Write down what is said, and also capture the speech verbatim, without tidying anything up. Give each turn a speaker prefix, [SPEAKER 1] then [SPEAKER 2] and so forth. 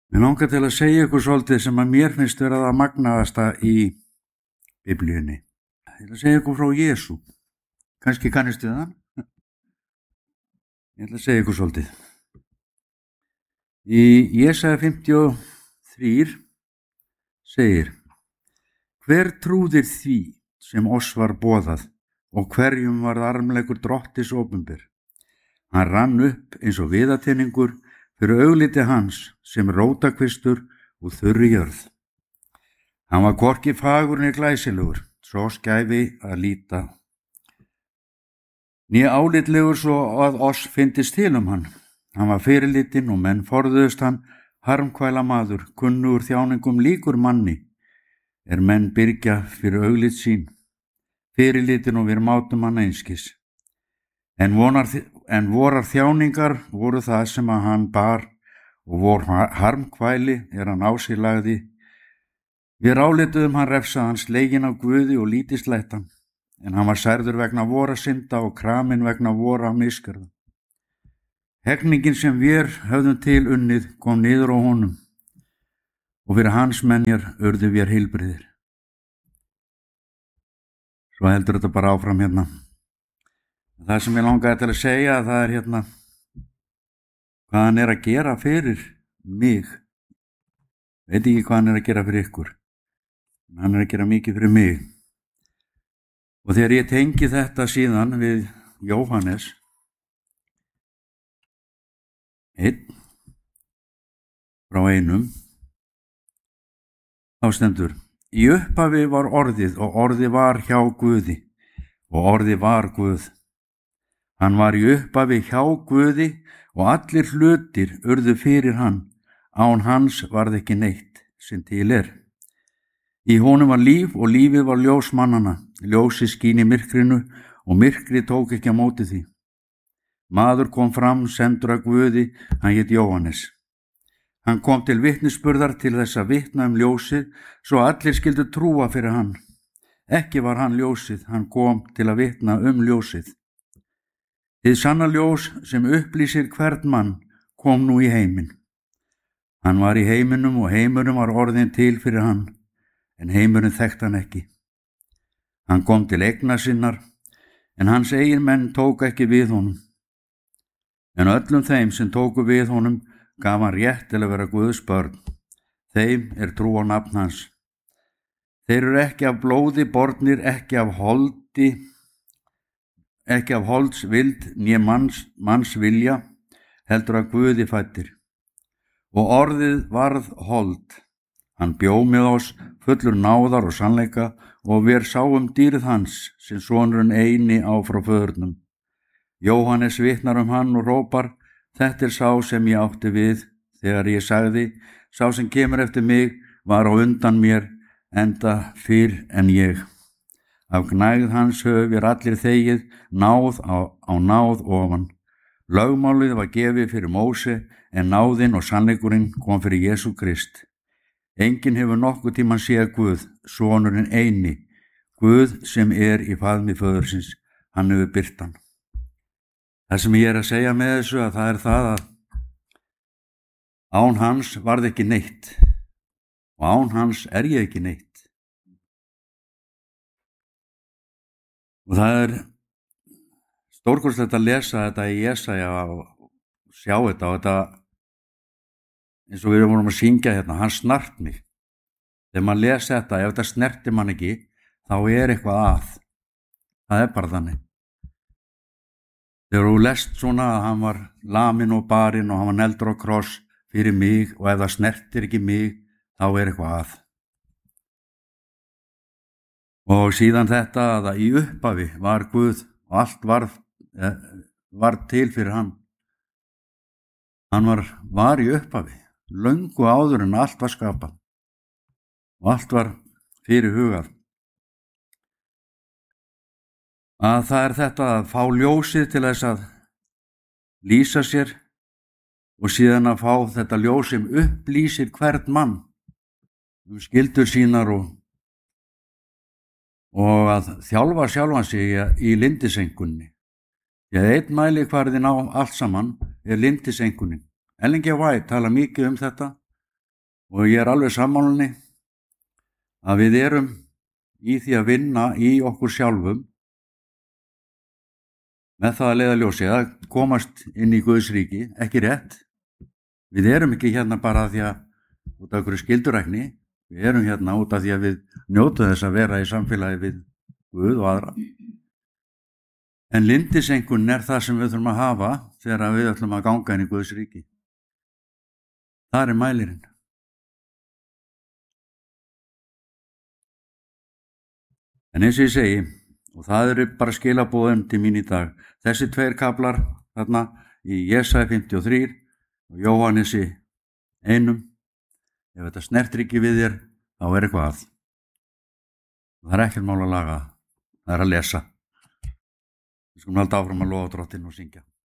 [SPEAKER 1] Mér langar til að segja ykkur svolítið sem að mér finnst vera það magnaðasta í Biblíunni. Ég ætla að segja ykkur frá Jesú. Kannski kannistu það? Ég ætla að segja ykkur svolítið. Í Jesaja fimmtíu og þrjú segir: Hver trúðir því sem oss var boðað og hverjum varð armleikur Drottis opinber? Hann rann upp eins og viðatinningur fyrir augliti hans sem rótakvistur og þurri jörð. Hann var hvorki fagur né glæsilegur, svo skæfi að líta, né álitlegur svo að oss fyndist til um hann. Hann var fyrirlitinn og menn forðuðust hann, harmkvæla maður, kunnugur þjáningum líkur manni, er menn byrgja fyrir auglit sín, fyrirlitinn og við mátum hann einskis. En, vonar, en vorar þjáningar voru það sem að hann bar og vor harmkvæli er hann á sig lagði. Við rálituðum hann refsað hans sleginn af Guði og lítið slættan, en hann var særður vegna vora synda og kramin vegna vora misgjörða. Hegningin sem við höfðum til unnið kom niður á honum og fyrir hans menjar urðu við heilbriðir. Svo heldur þetta bara áfram hérna. Það sem ég langaði til að segja, það er hérna hvað hann er að gera fyrir mig. Veit ekki hvað hann er að gera fyrir ykkur. Hann er að gera mikið fyrir mig. Og þegar ég tengi þetta síðan við Jóhannes einn frá einum, þá stendur: Í upphafi var orðið og orðið var hjá Guði og orðið var Guð. Hann var í upphafi hjá Guði og allir hlutir urðu fyrir hann, án hans varð ekki neitt sem til er. Í honum var líf og lífið var ljós mannanna, ljósið skín í myrkrinu og myrkrið tók ekki á móti því. Maður kom fram sendur af Guði, hann hét Jóhannes. Hann kom til vitnisburðar til þess að vitna um ljósið, svo allir skyldu trúa fyrir hann. Ekki var hann ljósið, hann kom til að vitna um ljósið. Hið sanna ljós sem upplýsir hvern mann kom nú í heiminn. Hann var í heiminum og heimurinn var orðinn til fyrir hann, en heimurinn þekkti hann ekki. Hann kom til eigna sinnar, en hans eigin menn tók ekki við honum. En öllum þeim sem tóku við honum gaf hann rétt til að vera Guðs börn. Þeim er trú á nafn hans. Þeir eru ekki af blóði bornir, ekki af holdi, ekki af holds vild né manns, manns vilja, heldur að Guði fæddir. Og orðið varð hold. Hann bjó með oss fullur náðar og sannleika og við sáum dýrð hans sem sonurinn eini á frá föðurnum. Jóhannes vitnar um hann og rópar: Þetta er sá sem ég átti við þegar ég sagði: Sá sem kemur eftir mig var á undan mér, enda fyrr en ég. Af gnægð hans höfum við allir þegið, náð á, á náð ofan. Lögmálið var gefið fyrir Móse, en náðin og sannleikurinn kom fyrir Jesú Krist. Enginn hefur nokkuð tímann séð Guð, sonurinn eini, Guð sem er í faðmi föðursins, hann hefur birt hann. Það sem ég er að segja með þessu, að það er það að án hans varð ekki neitt og án hans er ég ekki neitt. Og það er stórkostlegt að lesa þetta í Jesaja og sjá þetta og þetta, eins og við vorum að syngja hérna, hann snart mig. Þegar maður lesa þetta, ef þetta snerti mann ekki, þá er eitthvað að. Það er bara þannig. Þegar þú lest svona að hann var lamin og barinn og hann var negldur á kross fyrir mig, og ef það snertir ekki mig, þá er eitthvað að. Og síðan þetta að í upphafi var Guð og allt var, eh, var til fyrir hann. Hann var, var í upphafi, löngu áður en allt var skapað og allt var fyrir hugað. Að það er þetta að fá ljósið til þess að lýsa sér og síðan að fá þetta ljós sem upplýsir hvern mann um skyldur sínar og og að þjálfa sjálfan sig í lindisengunni. Því að einn mælikvarðinn á allt saman er lindisengunin. Ellen G. White tala mikið um þetta Og ég er alveg sammálunni að við erum í því að vinna í okkur sjálfum með það að leiðarljósi að komast inn í Guðs ríki, ekki rétt. Við erum ekki hérna bara því að út af einhverju skyldurækni, við erum hérna út af því að við njótum þess að vera í samfélagi við Guð og aðra. En lyndiseinkunn er það sem við þurfum að hafa þegar við ætlum að ganga inn í Guðs ríki. Það er mælirinn. En eins og ég segi, og það eru bara skilaboðin til mín í dag, þessi tveir kaflar þarna í Jesaja fimmtíu og þrjú og Jóhannesi einum, ef þetta snertir ekki við þér, þá er eitthvað að. Það er ekkert mál að laga, það er að lesa. Við skulum halda áfram að lofa Drottinn og syngja.